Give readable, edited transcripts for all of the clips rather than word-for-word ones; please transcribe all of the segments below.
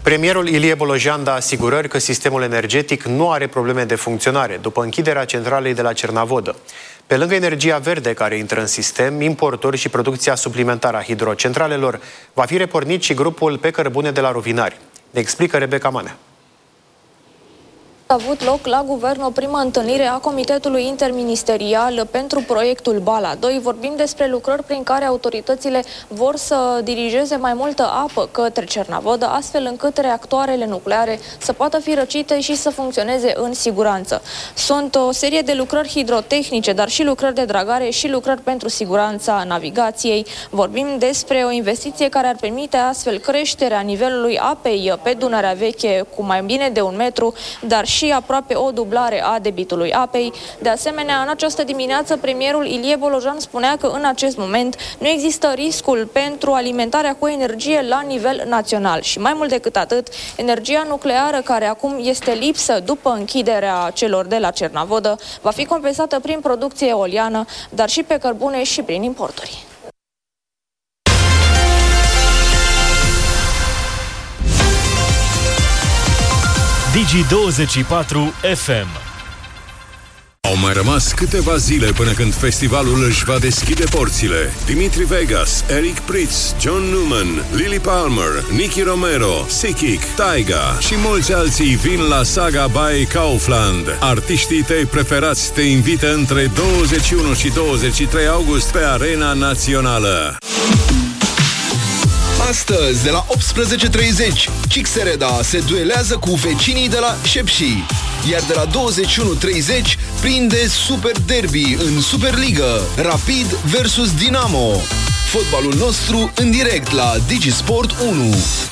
Premierul Ilie Bolojan dă asigurări că sistemul energetic nu are probleme de funcționare după închiderea centralei de la Cernavodă. Pe lângă energia verde care intră în sistem, importuri și producția suplimentară a hidrocentralelor, va fi repornit și grupul pe cărbune de la Rovinari. Ne explică Rebecca Manea. A avut loc la guvern o primă întâlnire a Comitetului Interministerial pentru proiectul Bala 2. Vorbim despre lucrări prin care autoritățile vor să dirigeze mai multă apă către Cernavodă, astfel încât reactoarele nucleare să poată fi răcite și să funcționeze în siguranță. Sunt o serie de lucrări hidrotehnice, dar și lucrări de dragare și lucrări pentru siguranța navigației. Vorbim despre o investiție care ar permite astfel creșterea nivelului apei pe Dunărea Veche cu mai bine de 1 metru, dar și aproape o dublare a debitului apei. De asemenea, în această dimineață, premierul Ilie Bolojan spunea că în acest moment nu există riscul pentru alimentarea cu energie la nivel național. Și mai mult decât atât, energia nucleară, care acum este lipsă după închiderea celor de la Cernavodă, va fi compensată prin producție eoliană, dar și pe cărbune și prin importuri. Digi24 FM. Au mai rămas câteva zile până când festivalul își va deschide porțile. Dimitri Vegas, Eric Prydz, John Newman, Lily Palmer, Nicky Romero, Sikic, Taiga și mulți alții vin la Saga by Kaufland. Artiștii tăi preferați te invită între 21 și 23 august pe Arena Națională. Astăzi, de la 18:30, Cixereda se duelează cu vecinii de la Șepși. Iar de la 21:30 prinde Super Derby în Superliga, Rapid versus Dinamo. Fotbalul nostru în direct la Digisport 1.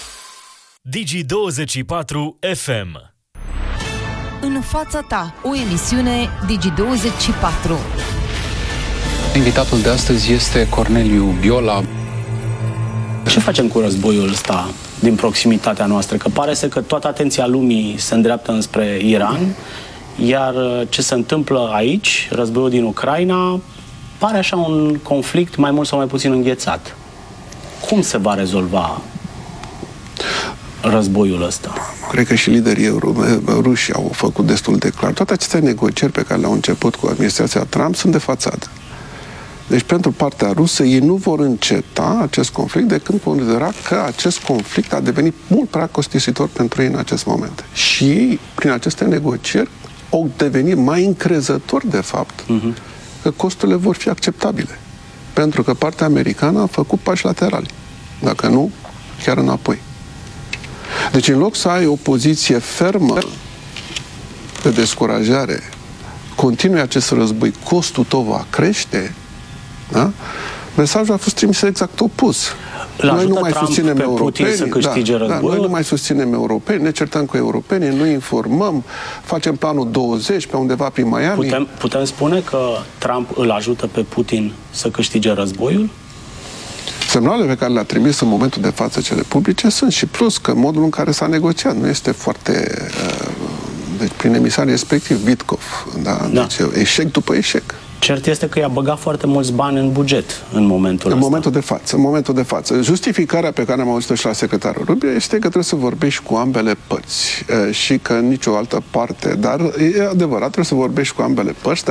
Digi24 FM. În fața ta, o emisiune Digi24. Invitatul de astăzi este Corneliu Biola. Ce facem cu războiul ăsta din proximitatea noastră? Că pare să că toată atenția lumii se îndreaptă înspre Iran, iar ce se întâmplă aici, războiul din Ucraina, pare așa un conflict mai mult sau mai puțin înghețat. Cum se va rezolva războiul ăsta? Cred că și liderii ruși au făcut destul de clar. Toate aceste negocieri pe care le-au început cu administrația Trump sunt de fațadă. Deci, pentru partea rusă, ei nu vor înceta acest conflict decât considera că acest conflict a devenit mult prea costisitor pentru ei în acest moment. Și ei, prin aceste negocieri, au devenit mai încrezători, de fapt, că costurile vor fi acceptabile. Pentru că partea americană a făcut pași laterali. Dacă nu, chiar înapoi. Deci, în loc să ai o poziție fermă de descurajare, continui acest război, costul tău va crește. Da? Mesajul a fost trimis exact opus. Noi nu mai susținem europeni, noi nu mai susținem europeni, ne certăm cu europenii, nu informăm, facem planul 20 pe undeva prin Miami. Putem spune că Trump îl ajută pe Putin să câștige războiul? Semnalele pe care le-a trimis în momentul de față cele publice sunt și plus că modul în care s-a negociat nu este foarte... deci prin emisarii respectiv, Witkoff. Da? Deci eșec după eșec. Cert este că i-a băgat foarte mulți bani în buget în momentul ăsta. În momentul de față. Justificarea pe care am auzit-o și la secretarul Rubio este că trebuie să vorbești cu ambele părți și că nicio altă parte, dar e adevărat, trebuie să vorbești cu ambele părți,